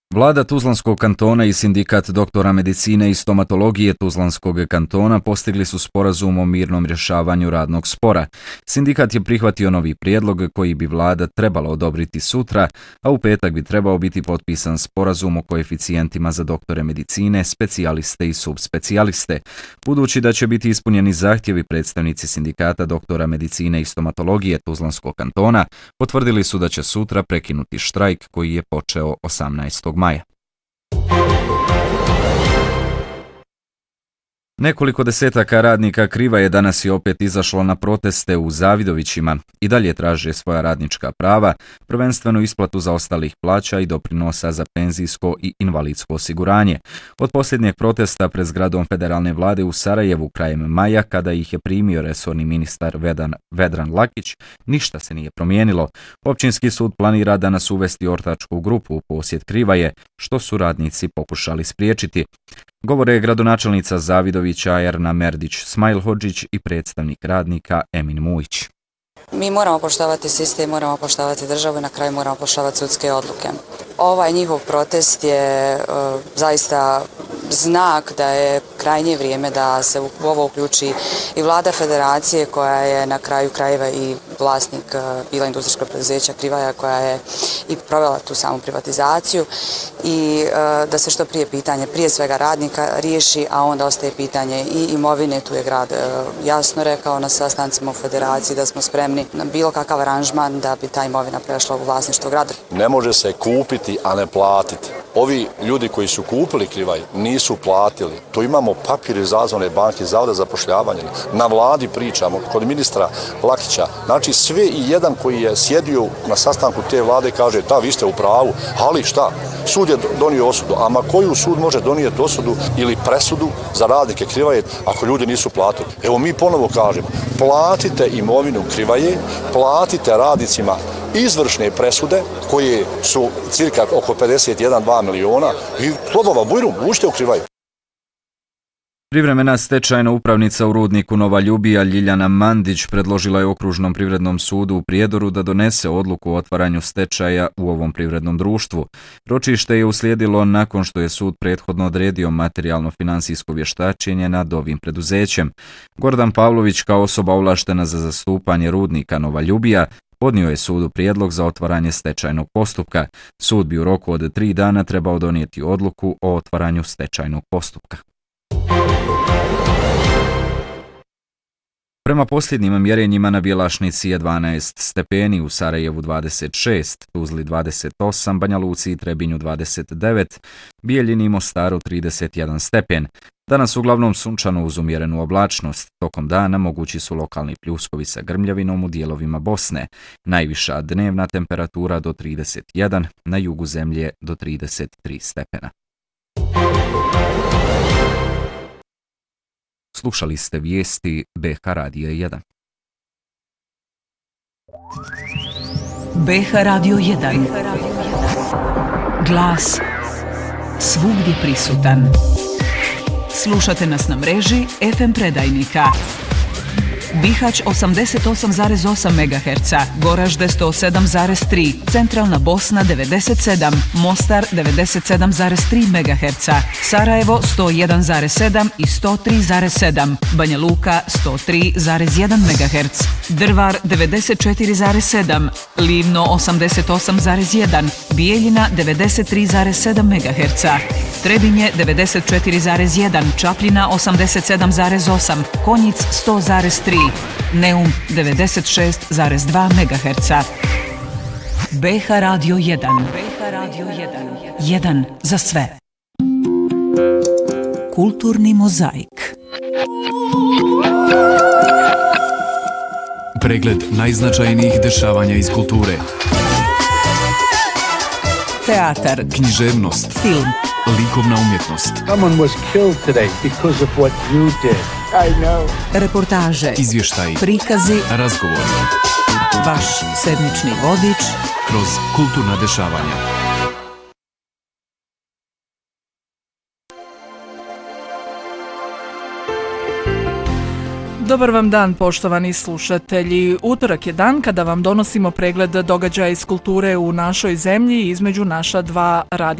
Vlada Tuzlanskog kantona i sindikat doktora medicine i stomatologije Tuzlanskog kantona postigli su sporazum o mirnom rješavanju radnog spora. Sindikat je prihvatio novi prijedlog koji bi vlada trebala odobriti sutra, a u petak bi trebao biti potpisan sporazum o koeficijentima za doktore medicine, specijaliste i subspecijaliste. Budući da će biti ispunjeni zahtjevi, predstavnici sindikata doktora medicine i stomatologije Tuzlanskog kantona potvrdili su da će sutra prekinuti štrajk koji je počeo 18. maja. Nekoliko desetaka radnika Krivaje danas je opet izašlo na proteste u Zavidovićima i dalje traže svoja radnička prava, prvenstveno isplatu zaostalih plaća i doprinosa za penzijsko i invalidsko osiguranje. Od posljednjeg protesta pred zgradom federalne vlade u Sarajevu krajem maja, kada ih je primio resorni ministar Vedran Lakić, ništa se nije promijenilo. Općinski sud planira danas uvesti ortačku grupu u posjed Krivaje, što su radnici pokušali spriječiti. Govore gradonačelnica Zavidovića Erna Merdić-Smajlhodžić i predstavnik radnika Emin Mujić. Mi moramo poštovati sistem, moramo poštovati državu i na kraju moramo poštovati sudske odluke. Ovaj njihov protest je zaista znak da je krajnje vrijeme da se u ovo uključi i vlada federacije koja je na kraju krajeva i vlasnik bila industrijskog preduzeća Krivaja koja je i provela tu samu privatizaciju i da se što prije pitanje prije svega radnika riješi, a onda ostaje pitanje i imovine. Tu je grad jasno rekao na sastancima u federaciji da smo spremni na bilo kakav aranžman da bi ta imovina prešla u vlasništvo grada. Ne može se kupiti, a ne platiti. Ovi ljudi koji su kupili Krivaj nisu platili. Tu imamo papir iz Razvojne banke, Zavoda za zapošljavanje. Na vladi pričamo, kod ministra Lakića. Znači sve i jedan koji je sjedio na sastanku te vlade kaže da vi ste u pravu, ali šta? Sud je donio osudu. Ama koju sud može donijeti osudu ili presudu za radnike Krivaje ako ljudi nisu platili? Evo mi ponovo kažemo, platite imovinu Krivaje, platite radnicima izvršne presude koje su cirka oko 51-2 miliona i slobova bujrum, ušte u Krivaju. Privremena stečajna upravnica u rudniku Nova Ljubija Ljiljana Mandić predložila je Okružnom privrednom sudu u Prijedoru da donese odluku o otvaranju stečaja u ovom privrednom društvu. Ročište je uslijedilo nakon što je sud prethodno odredio materijalno-finansijsko vještačenje nad ovim preduzećem. Gordan Pavlović kao osoba ovlaštena za zastupanje rudnika Nova Ljubija podnio je sudu prijedlog za otvaranje stečajnog postupka. Sud bi u roku od 3 dana trebao donijeti odluku o otvaranju stečajnog postupka. Prema posljednjim mjerenjima na Bjelašnici je 12 stepeni, u Sarajevu 26, Tuzli 28, Banja Luci i Trebinju 29, Bijeljini i Mostaru 31 stepen. Danas uglavnom sunčano uz umjerenu oblačnost. Tokom dana mogući su lokalni pljuskovi sa grmljavinom u dijelovima Bosne. Najviša dnevna temperatura do 31, na jugu zemlje do 33 stepena. Slušali ste vijesti BH Radio 1. BH Radio 1. Glas svugdje prisutan. Slušate nas na mreži FM predajnika. Bihać 88,8 MHz, Goražde 107,3, Centralna Bosna 97, Mostar 97,3 MHz, Sarajevo 101,7 i 103,7, Banja Luka 103,1 MHz, Drvar 94,7, Livno 88,1, Bijeljina 93,7 MHz, Trebinje 94,1, Čapljina 87,8, Konjic 100,3, Neum 96,2 MHz. BH Radio 1. BH Radio 1. 1 za sve. Kulturni mozaik. Pregled najznačajnijih dešavanja iz kulture. Teatar, književnost, film, likovna umjetnost. Someone was killed today because of what you did. I know. Reportaže, izvještaji, prikazi, razgovori. Vaš sedmični vodič kroz kulturna dešavanja. Dobar vam dan, poštovani slušatelji. Utorak je dan kada vam donosimo pregled događaja iz kulture u našoj zemlji između naša dva radija.